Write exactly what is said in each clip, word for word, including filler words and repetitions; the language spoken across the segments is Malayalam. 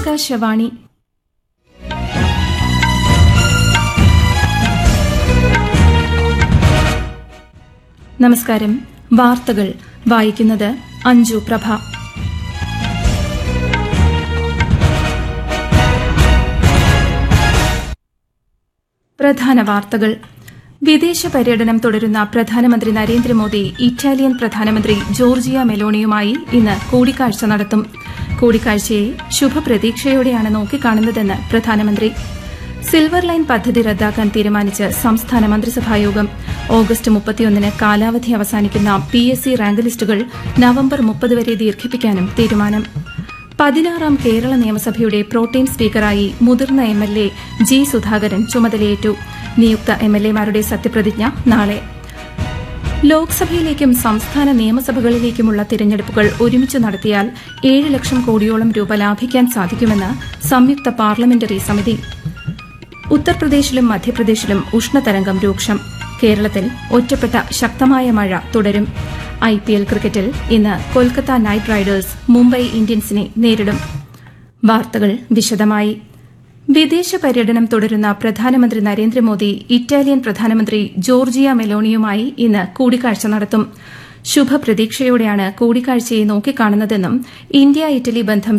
ആകാശവാണി. നമസ്കാരം. വാർത്തകൾ വായിക്കുന്നത് അഞ്ജു പ്രഭ. പ്രധാന വാർത്തകൾ. വിദേശ പര്യടനം തുടരുന്ന പ്രധാനമന്ത്രി നരേന്ദ്രമോദി ഇറ്റാലിയൻ പ്രധാനമന്ത്രി ജോർജിയ മെലോണിയുമായി ഇന്ന് കൂടിക്കാഴ്ച നടത്തും. കൂടിക്കാഴ്ചയെ ശുഭപ്രതീക്ഷയോടെയാണ് നോക്കിക്കാണുന്നതെന്ന് പ്രധാനമന്ത്രി. സിൽവർ ലൈൻ പദ്ധതി റദ്ദാക്കാൻ തീരുമാനിച്ച് സംസ്ഥാന മന്ത്രിസഭായോഗം. ഓഗസ്റ്റ് മുപ്പത്തിയൊന്നിന് കാലാവധി അവസാനിക്കുന്ന പി എസ് സി റാങ്ക് ലിസ്റ്റുകൾ നവംബർ മുപ്പത് വരെ ദീർഘിപ്പിക്കാനും തീരുമാനം. പതിനാറാം കേരള നിയമസഭയുടെ പ്രോട്ടേം സ്പീക്കറായി മുതിർന്ന M L A G Sudhakaran ചുമതലയേറ്റു. നിയുക്ത എം എൽ എമാരുടെ സത്യപ്രതിജ്ഞ നാളെ. ലോക്സഭയിലേക്കും സംസ്ഥാന നിയമസഭകളിലേക്കുമുള്ള തിരഞ്ഞെടുപ്പുകൾ ഒരുമിച്ച് നടത്തിയാൽ ഏഴ് ലക്ഷം കോടിയോളം രൂപ ലാഭിക്കാൻ സാധിക്കുമെന്ന് സംയുക്ത പാർലമെന്ററി സമിതി. ഉത്തർപ്രദേശിലും മധ്യപ്രദേശിലും ഉഷ്ണതരംഗം രൂക്ഷം. കേരളത്തിൽ ഒറ്റപ്പെട്ട ശക്തമായ മഴ തുടരും. ഐ പി എൽ ക്രിക്കറ്റിൽ ഇന്ന് കൊൽക്കത്ത നൈറ്റ് റൈഡേഴ്സ് മുംബൈ ഇന്ത്യൻസിനെ നേരിടും. വാർത്തകൾ വിശദമായി. വിദേശ പര്യടനം തുടരുന്ന പ്രധാനമന്ത്രി നരേന്ദ്രമോദി ഇറ്റാലിയൻ പ്രധാനമന്ത്രി ജോർജിയ മെലോണിയുമായി ഇന്ന് കൂടിക്കാഴ്ച നടത്തും. ശുഭപ്രതീക്ഷയോടെയാണ് കൂടിക്കാഴ്ചയെ നോക്കിക്കാണുന്നതെന്നും ഇന്ത്യ ഇറ്റലി ബന്ധം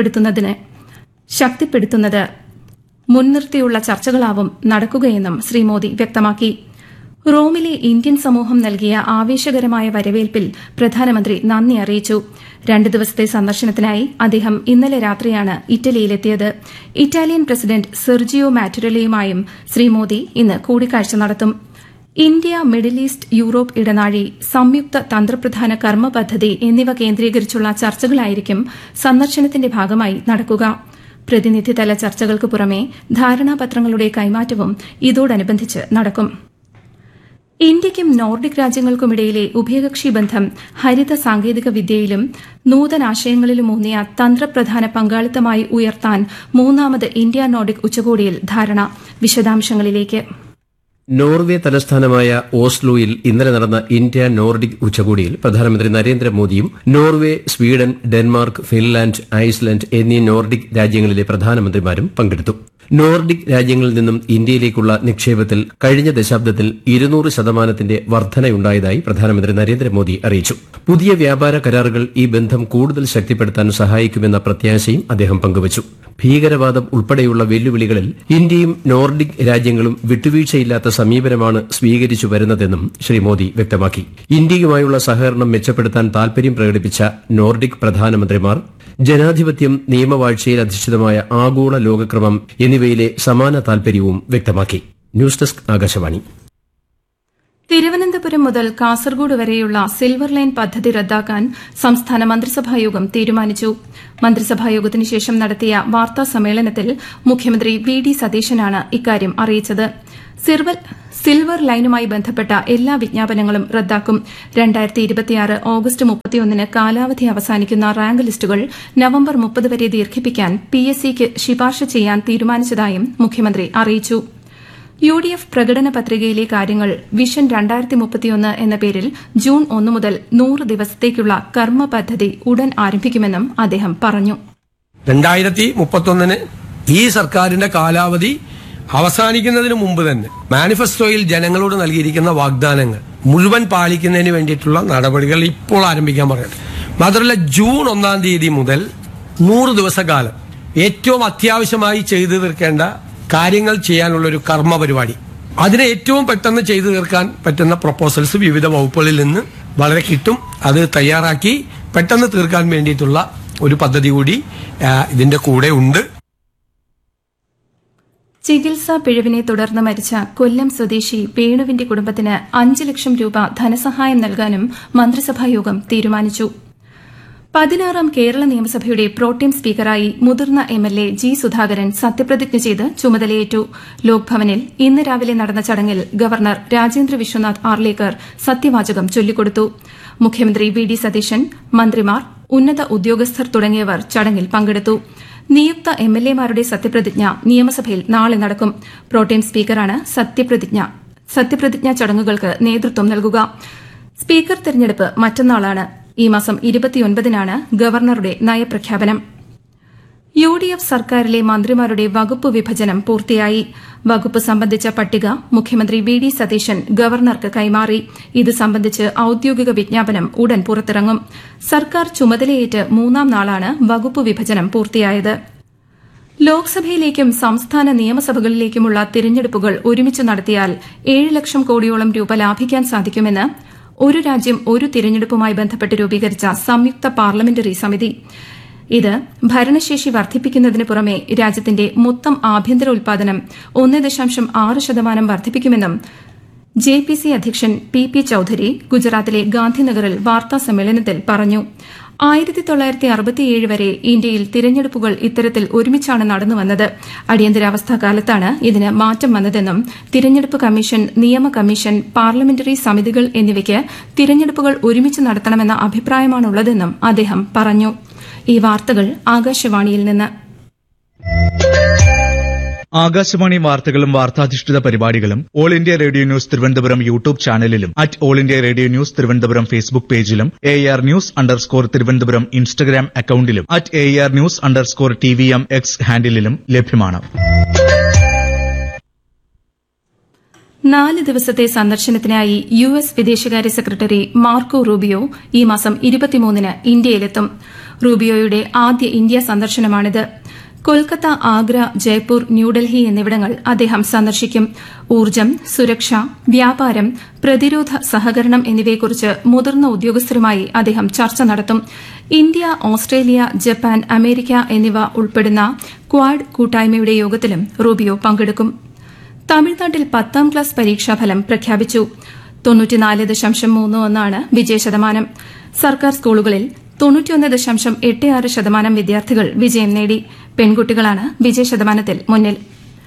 ശക്തിപ്പെടുത്തുന്നത് മുൻനിർത്തിയുള്ള ചർച്ചകളാവും നടക്കുകയെന്നും ശ്രീ മോദി വ്യക്തമാക്കി. റോമിലെ ഇന്ത്യൻ സമൂഹം നൽകിയ ആവേശകരമായ വരവേൽപ്പിൽ പ്രധാനമന്ത്രി നന്ദി അറിയിച്ചു. രണ്ട് ദിവസത്തെ സന്ദർശനത്തിനായി അദ്ദേഹം ഇന്നലെ രാത്രിയാണ് ഇറ്റലിയിലെത്തിയത്. Italian president Sergio മാറ്റുരലയുമായും Shri Modi ഇന്ന് കൂടിക്കാഴ്ച നടത്തും. ഇന്ത്യ മിഡിൽ ഈസ്റ്റ് യൂറോപ്പ് ഇടനാഴി, സംയുക്ത തന്ത്രപ്രധാന കർമ്മ പദ്ധതി എന്നിവ കേന്ദ്രീകരിച്ചുള്ള ചർച്ചകളായിരിക്കും സന്ദർശനത്തിന്റെ ഭാഗമായി നടക്കുക. പ്രതിനിധിതല ചർച്ചകൾക്ക് പുറമെ ധാരണാപത്രങ്ങളുടെ കൈമാറ്റവും ഇതോടനുബന്ധിച്ച് നടക്കും. ഇന്ത്യയ്ക്കും നോർഡിക് രാജ്യങ്ങൾക്കുമിടയിലെ ഉഭയകക്ഷി ബന്ധം ഹരിത സാങ്കേതിക വിദ്യയിലും നൂതനാശയങ്ങളിലുമൂന്നിയ തന്ത്രപ്രധാന പങ്കാളിത്തമായി ഉയർത്താൻ മൂന്നാമത് ഇന്ത്യ നോർഡിക് ഉച്ചകോടിയിൽ ധാരണ. വിശദാംശങ്ങളിലേക്ക്. നോർവേ തലസ്ഥാനമായ ഓസ്ലോയിൽ ഇന്നലെ നടന്ന ഇന്ത്യ നോർഡിക് ഉച്ചകോടിയിൽ പ്രധാനമന്ത്രി നരേന്ദ്രമോദിയും Norway, Sweden, Denmark, Finland, Iceland എന്നീ നോർഡിക് രാജ്യങ്ങളിലെ പ്രധാനമന്ത്രിമാരും പങ്കെടുത്തു. നോർഡിക് രാജ്യങ്ങളിൽ നിന്നും ഇന്ത്യയിലേക്കുള്ള നിക്ഷേപത്തിൽ കഴിഞ്ഞ ദശാബ്ദത്തിൽ ഇരുന്നൂറ് ശതമാനത്തിന്റെ വർധനയുണ്ടായതായി പ്രധാനമന്ത്രി നരേന്ദ്രമോദി അറിയിച്ചു. പുതിയ വ്യാപാര കരാറുകൾ ഈ ബന്ധം കൂടുതൽ ശക്തിപ്പെടുത്താൻ സഹായിക്കുമെന്ന പ്രത്യാശയും അദ്ദേഹം പങ്കുവച്ചു. ഭീകരവാദം ഉൾപ്പെടെയുള്ള വെല്ലുവിളികളിൽ ഇന്ത്യയും നോർഡിക് രാജ്യങ്ങളും വിട്ടുവീഴ്ചയില്ലാത്ത സമീപനമാണ് സ്വീകരിച്ചു വരുന്നതെന്നും ശ്രീ മോദി വ്യക്തമാക്കി. ഇന്ത്യയുമായുള്ള സഹകരണം മെച്ചപ്പെടുത്താൻ താൽപര്യം പ്രകടിപ്പിച്ച നോർഡിക് പ്രധാനമന്ത്രിമാർ ജനാധിപത്യം, നിയമവാഴ്ചയിൽ അധിഷ്ഠിതമായ ആഗോള ലോകക്രമം എന്നിവയിലെ സമാന താൽപര്യവും വ്യക്തമാക്കി. News desk Akashvani. തിരുവനന്തപുരം മുതൽ കാസർഗോഡ് വരെയുള്ള സിൽവർ ലൈൻ പദ്ധതി റദ്ദാക്കാൻ സംസ്ഥാന മന്ത്രിസഭായോഗം തീരുമാനിച്ചു. മന്ത്രിസഭായോഗത്തിന് ശേഷം നടത്തിയ വാർത്താ സമ്മേളനത്തിൽ മുഖ്യമന്ത്രി വി ഡി സതീശനാണ് ഇക്കാര്യം അറിയിച്ചത്. സിൽവർ ലൈനുമായി ബന്ധപ്പെട്ട എല്ലാ വിജ്ഞാപനങ്ങളും റദ്ദാക്കും. രണ്ടായിരത്തി ഇരുപത്തിയാറ് ഓഗസ്റ്റ് മുപ്പത്തിയൊന്നിന് കാലാവധി അവസാനിക്കുന്ന റാങ്ക് ലിസ്റ്റുകൾ നവംബർ മുപ്പത് വരെ ദീർഘിപ്പിക്കാൻ പി എസ് സിക്ക് ശുപാർശ ചെയ്യാൻ തീരുമാനിച്ചതായും മുഖ്യമന്ത്രി അറിയിച്ചു. യു ഡി എഫ് പ്രകടന പത്രികയിലെ കാര്യങ്ങൾ വിഷൻ രണ്ടായിരത്തി മുപ്പത്തിയൊന്ന് എന്ന പേരിൽ ജൂൺ ഒന്ന് മുതൽ നൂറ് ദിവസത്തേക്കുള്ള കർമ്മ പദ്ധതി ഉടൻ ആരംഭിക്കുമെന്നും അദ്ദേഹം പറഞ്ഞു. രണ്ടായിരത്തി മുപ്പത്തൊന്നിന് ഈ സർക്കാരിന്റെ കാലാവധി അവസാനിക്കുന്നതിന് മുമ്പ് തന്നെ മാനിഫെസ്റ്റോയിൽ ജനങ്ങളോട് നൽകിയിരിക്കുന്ന വാഗ്ദാനങ്ങൾ മുഴുവൻ പാലിക്കുന്നതിന് വേണ്ടിയിട്ടുള്ള നടപടികൾ ഇപ്പോൾ ആരംഭിക്കാൻ പറയട്ടെ. മാത്രമല്ല, ജൂൺ ഒന്നാം തീയതി മുതൽ നൂറ് ദിവസക്കാലം ഏറ്റവും അത്യാവശ്യമായി ചെയ്തു തീർക്കേണ്ട കാര്യങ്ങൾ ചെയ്യാനുള്ള ഒരു കർമ്മ പരിപാടി, അതിനെ ഏറ്റവും പെട്ടെന്ന് ചെയ്തു തീർക്കാൻ പറ്റുന്ന പ്രപ്പോസൽസ് വിവിധ വകുപ്പുകളിൽ നിന്ന് വളരെ കിട്ടും. അത് തയ്യാറാക്കി പെട്ടെന്ന് തീർക്കാൻ വേണ്ടിയിട്ടുള്ള ഒരു പദ്ധതി കൂടി ഇതിന്റെ കൂടെ ഉണ്ട്. ചികിത്സാ പിഴവിനെ തുടർന്ന് മരിച്ച കൊല്ലം സ്വദേശി വേണുവിന്റെ കുടുംബത്തിന് അഞ്ച് ലക്ഷം രൂപ ധനസഹായം നൽകാനും മന്ത്രിസഭായോഗം തീരുമാനിച്ചു. പതിനാറാം കേരള നിയമസഭയുടെ പ്രോട്ടേം സ്പീക്കറായി മുതിർന്ന M L A G Sudhakaran സത്യപ്രതിജ്ഞ ചെയ്ത് ചുമതലയേറ്റു. ലോക്ഭവനിൽ ഇന്ന് രാവിലെ നടന്ന ചടങ്ങിൽ ഗവർണർ രാജേന്ദ്ര വിശ്വനാഥ് ആർലേക്കർ സത്യവാചകം ചൊല്ലിക്കൊടുത്തു. മുഖ്യമന്ത്രി വി ഡി സതീശൻ, മന്ത്രിമാർ, ഉന്നത ഉദ്യോഗസ്ഥർ തുടങ്ങിയവർ ചടങ്ങിൽ പങ്കെടുത്തു. നിയുക്ത എം എൽ എമാരുടെ സത്യപ്രതിജ്ഞ നിയമസഭയിൽ നാളെ നടക്കും. പ്രോട്ടേം സ്പീക്കറാണ് സത്യപ്രതിജ്ഞാ ചടങ്ങുകൾക്ക് നേതൃത്വം നൽകുക. സ്പീക്കർ തെരഞ്ഞെടുപ്പ് മറ്റന്നാളാണ്. ഈ മാസം ഇരുപത്തിയൊൻപതിനാണ് ഗവർണറുടെ നയപ്രഖ്യാപനം. യു ഡി എഫ് സർക്കാരിലെ മന്ത്രിമാരുടെ വകുപ്പ് വിഭജനം പൂർത്തിയായി. വകുപ്പ് സംബന്ധിച്ച പട്ടിക മുഖ്യമന്ത്രി വി ഡി സതീശൻ ഗവർണർക്ക് കൈമാറി. ഇത് സംബന്ധിച്ച് ഔദ്യോഗിക വിജ്ഞാപനം ഉടൻ പുറത്തിറങ്ങും. സർക്കാർ ചുമതലയേറ്റ് മൂന്നാം നാളാണ് വകുപ്പ് വിഭജനം പൂർത്തിയായത്. ലോക്സഭയിലേക്കും സംസ്ഥാന നിയമസഭകളിലേക്കുമുള്ള തിരഞ്ഞെടുപ്പുകൾ ഒരുമിച്ച് നടത്തിയാൽ ഏഴ് ലക്ഷം കോടിയോളം രൂപ ലാഭിക്കാൻ സാധിക്കുമെന്ന് ഒരു രാജ്യം ഒരു തിരഞ്ഞെടുപ്പുമായി ബന്ധപ്പെട്ട് രൂപീകരിച്ച സംയുക്ത പാർലമെന്ററി സമിതി. ഇത് ഭരണശേഷി വർദ്ധിപ്പിക്കുന്നതിന് പുറമെ രാജ്യത്തിന്റെ മൊത്തം ആഭ്യന്തര ഉൽപാദനം ഒന്ന് ദശാംശം ആറ് ശതമാനം വർദ്ധിപ്പിക്കുമെന്നും ജെ പി സി അധ്യക്ഷൻ പി പി ചൌധരി ഗുജറാത്തിലെ ഗാന്ധിനഗറിൽ വാർത്താസമ്മേളനത്തിൽ പറഞ്ഞു. ആയിരത്തി തൊള്ളായിരത്തി അറുപത്തിയേഴ് വരെ ഇന്ത്യയിൽ തിരഞ്ഞെടുപ്പുകൾ ഇത്തരത്തിൽ ഒരുമിച്ചാണ് നടന്നുവന്നത്. അടിയന്തരാവസ്ഥാ കാലത്താണ് ഇതിന് മാറ്റം വന്നതെന്നും തിരഞ്ഞെടുപ്പ് കമ്മീഷൻ, നിയമ കമ്മീഷൻ, പാർലമെന്ററി സമിതികൾ എന്നിവയ്ക്ക് തിരഞ്ഞെടുപ്പുകൾ ഒരുമിച്ച് നടത്തണമെന്ന അഭിപ്രായമാണുള്ളതെന്നും അദ്ദേഹം പറഞ്ഞു. ഈ വാർത്തകൾ ആകാശവാണിയിൽ നിന്ന്. ആകാശവാണി വാർത്തകളും വാർത്താധിഷ്ഠിത പരിപാടികളും all India radio news Thiruvananthapuram YouTube ചാനലിലും at all India radio news Thiruvananthapuram Facebook പേജിലും A R news underscore Thiruvananthapuram Instagram അക്കൌണ്ടിലും at A R news underscore T V M X ഹാൻഡിലും ലഭ്യമാണ്. നാല് ദിവസത്തെ സന്ദർശനത്തിനായി യു എസ് വിദേശകാര്യ സെക്രട്ടറി മാർക്കോ റൂബിയോ ഈ മാസം ഇരുപത്തിമൂന്നിന് ഇന്ത്യയിലെത്തും. റൂബിയോയുടെ ആദ്യ ഇന്ത്യ സന്ദർശനമാണിത്. കൊൽക്കത്ത, ആഗ്ര, ജയ്പൂർ, ന്യൂഡൽഹി എന്നിവിടങ്ങൾ അദ്ദേഹം സന്ദർശിക്കും. ഊർജ്ജം, സുരക്ഷ, വ്യാപാരം, പ്രതിരോധ സഹകരണം എന്നിവയെക്കുറിച്ച് മുതിർന്ന ഉദ്യോഗസ്ഥരുമായി അദ്ദേഹം ചർച്ച നടത്തും. ഇന്ത്യ, ഓസ്ട്രേലിയ, ജപ്പാൻ, അമേരിക്ക എന്നിവ ഉൾപ്പെടുന്ന ക്വാഡ് കൂട്ടായ്മയുടെ യോഗത്തിലും റൂബിയോ പങ്കെടുക്കും. തമിഴ്നാട്ടിൽ പത്താം ക്ലാസ് പരീക്ഷാഫലം പ്രഖ്യാപിച്ചു. തൊണ്ണൂറ്റിനാല് ദശാംശം മൂന്ന് ഒന്നാണ് വിജയശതമാനം. സർക്കാർ സ്കൂളുകളിൽ തൊണ്ണൂറ്റിയൊന്ന് ദശാംശം എട്ട് ആറ് ശതമാനം വിദ്യാർത്ഥികൾ വിജയം നേടി. പെൺകുട്ടികളാണ് വിജയശതമാനത്തിൽ മുന്നിൽ.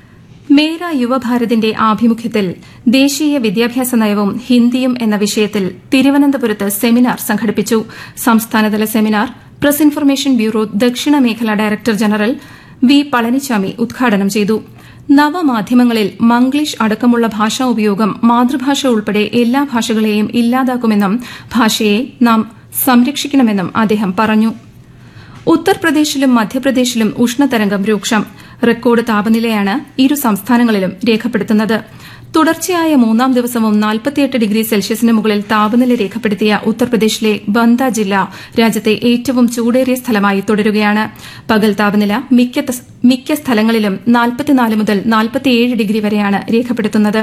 മേര യുവഭാരതിന്റെ ആഭിമുഖ്യത്തിൽ ദേശീയ വിദ്യാഭ്യാസ നയവും ഹിന്ദിയും എന്ന വിഷയത്തിൽ തിരുവനന്തപുരത്ത് സെമിനാർ സംഘടിപ്പിച്ചു. സംസ്ഥാനതല സെമിനാർ പ്രസ് ഇൻഫർമേഷൻ ബ്യൂറോ ദക്ഷിണ മേഖലാ ഡയറക്ടർ ജനറൽ വി പളനിച്ചാമി ഉദ്ഘാടനം ചെയ്തു. നവമാധ്യമങ്ങളിൽ മംഗ്ലീഷ് അടക്കമുള്ള ഭാഷാ ഉപയോഗം മാതൃഭാഷ ഉൾപ്പെടെ എല്ലാ ഭാഷകളെയും ഇല്ലാതാക്കുമെന്നും ഭാഷയെ നാം സംരക്ഷിക്കണമെന്നും അദ്ദേഹം പറഞ്ഞു. ഉത്തർപ്രദേശിലും മധ്യപ്രദേശിലും ഉഷ്ണതരംഗം രൂക്ഷം. റെക്കോർഡ് താപനിലയാണ് ഇരു സംസ്ഥാനങ്ങളിലും രേഖപ്പെടുത്തുന്നത്. തുടർച്ചയായ മൂന്നാം ദിവസവും നാൽപ്പത്തിയെട്ട് ഡിഗ്രി സെൽഷ്യസിന് മുകളിൽ താപനില രേഖപ്പെടുത്തിയ ഉത്തർപ്രദേശിലെ ബന്ദ ജില്ല രാജ്യത്തെ ഏറ്റവും ചൂടേറിയ സ്ഥലമായി തുടരുകയാണ്. പകൽ താപനില മിക്ക സ്ഥലങ്ങളിലും നാൽപ്പത്തിനാല് മുതൽ നാൽപ്പത്തിയേഴ് ഡിഗ്രി വരെയാണ് രേഖപ്പെടുത്തുന്നത്.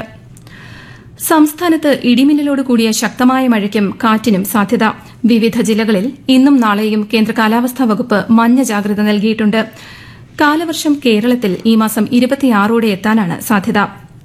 സംസ്ഥാനത്ത് ഇടിമിന്നലോട് കൂടിയ ശക്തമായ മഴയ്ക്കും കാറ്റിനും സാധ്യത. വിവിധ ജില്ലകളിൽ ഇന്നും നാളെയും കേന്ദ്ര കാലാവസ്ഥാ വകുപ്പ് മഞ്ഞ ജാഗ്രത നൽകിയിട്ടുണ്ട്. കാലവർഷം കേരളത്തിൽ ഈ മാസം ഇരുപത്തിയാറോടെ എത്താനാണ് സാധ്യത.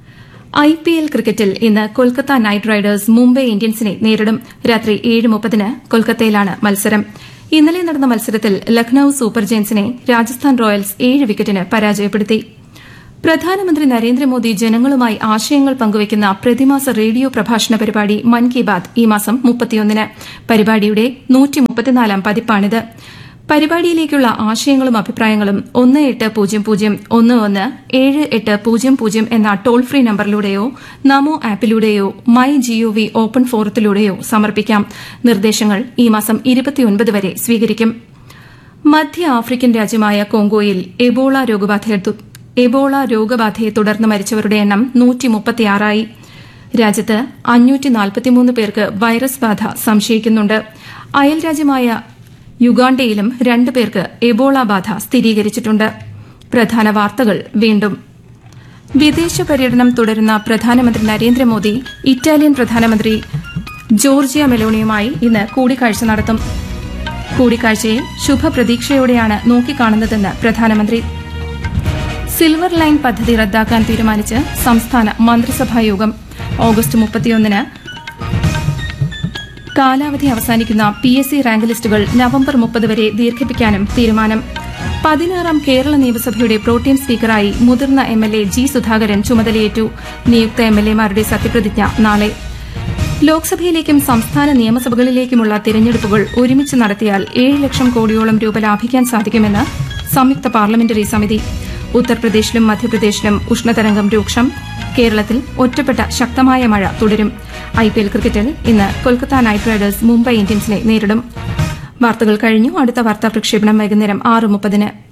ഐ പി എൽ ക്രിക്കറ്റിൽ ഇന്ന് കൊൽക്കത്ത നൈറ്റ് റൈഡേഴ്സ് മുംബൈ ഇന്ത്യൻസിനെ നേരിടും. രാത്രി ഏഴ് മുപ്പതിന് കൊൽക്കത്തയിലാണ് മത്സരം. ഇന്നലെ നടന്ന മത്സരത്തിൽ ലക്നൌ സൂപ്പർ ജയൻസിനെ രാജസ്ഥാൻ റോയൽസ് ഏഴ് വിക്കറ്റിന് പരാജയപ്പെടുത്തി. പ്രധാനമന്ത്രി നരേന്ദ്രമോദി ജനങ്ങളുമായി ആശയങ്ങൾ പങ്കുവയ്ക്കുന്ന പ്രതിമാസ റേഡിയോ പ്രഭാഷണ പരിപാടി മൻ കി ബാത് ഈ മാസം മുപ്പത്തിയൊന്നിന്. പരിപാടിയുടെ നൂറ്റിമുപ്പത്തിനാലാം പതിപ്പാണിത്. പരിപാടിയിലേക്കുള്ള ആശയങ്ങളും അഭിപ്രായങ്ങളും ഒന്ന് എട്ട് പൂജ്യം പൂജ്യം ഒന്ന് ഒന്ന് ഏഴ് എട്ട് പൂജ്യം പൂജ്യം എന്ന toll free നമ്പറിലൂടെയോ Namo ആപ്പിലൂടെയോ my G O V open ഫോറത്തിലൂടെയോ സമർപ്പിക്കാം. നിർദ്ദേശങ്ങൾ ഈ മാസം ഇരുപത്തിയൊൻപത് വരെ സ്വീകരിക്കും. മധ്യ ആഫ്രിക്കൻ രാജ്യമായ കോങ്കോയിൽ എബോള രോഗബാധ എബോള രോഗബാധയെ തുടർന്ന് മരിച്ചവരുടെ എണ്ണം നൂറ്റിമുപ്പത്തിയാറായി. രാജ്യത്ത് അഞ്ഞൂറ്റി നാൽപ്പത്തിമൂന്ന് പേർക്ക് വൈറസ് ബാധ സംശയിക്കുന്നുണ്ട്. അയൽരാജ്യമായ യുഗാണ്ടയിലും രണ്ട് പേർക്ക് എബോള ബാധ സ്ഥിരീകരിച്ചിട്ടുണ്ട്. പ്രധാന വാർത്തകൾ വീണ്ടും. വിദേശ പര്യടനം തുടരുന്ന പ്രധാനമന്ത്രി നരേന്ദ്രമോദി ഇറ്റാലിയൻ പ്രധാനമന്ത്രി ജോർജിയ മെലോണിയുമായി ഇന്ന് കൂടിക്കാഴ്ച നടത്തും. കൂടിക്കാഴ്ചയെ ശുഭപ്രതീക്ഷയോടെയാണ് നോക്കിക്കാണുന്നതെന്ന് പ്രധാനമന്ത്രി. സിൽവർ ലൈൻ പദ്ധതി റദ്ദാക്കാൻ തീരുമാനിച്ച് സംസ്ഥാന മന്ത്രിസഭായോഗം. ഓഗസ്റ്റ് മുപ്പത്തിയൊന്നിന് കാലാവധി അവസാനിക്കുന്ന പി എസ് സി റാങ്ക് ലിസ്റ്റുകൾ നവംബർ മുപ്പത് വരെ ദീർഘിപ്പിക്കാനും തീരുമാനം. പതിനാറാം കേരള നിയമസഭയുടെ പ്രോട്ടീം സ്പീക്കറായി മുതിർന്ന M L A G Sudhakaran ചുമതലയേറ്റു. നിയുക്ത എം എൽ എമാരുടെ സത്യപ്രതിജ്ഞ നാളെ. ലോക്സഭയിലേക്കും സംസ്ഥാന നിയമസഭകളിലേക്കുമുള്ള തിരഞ്ഞെടുപ്പുകൾ ഒരുമിച്ച് നടത്തിയാൽ ഏഴ് ലക്ഷം കോടിയോളം രൂപ ലാഭിക്കാൻ സാധിക്കുമെന്ന് സംയുക്ത പാർലമെന്ററി സമിതി. ഉത്തർപ്രദേശിലും മധ്യപ്രദേശിലും ഉഷ്ണതരംഗം രൂക്ഷം. കേരളത്തിൽ ഒറ്റപ്പെട്ട ശക്തമായ മഴ തുടരും. ഐ പി എൽ ക്രിക്കറ്റിൽ ഇന്ന് കൊൽക്കത്ത നൈറ്റ് റൈഡേഴ്സ് മുംബൈ ഇന്ത്യൻസിനെ നേരിടും. വാർത്തകൾ കഴിഞ്ഞു. അടുത്ത വാർത്താ പ്രക്ഷേപണം വൈകുന്നേരം ആറ് മുപ്പതിന്.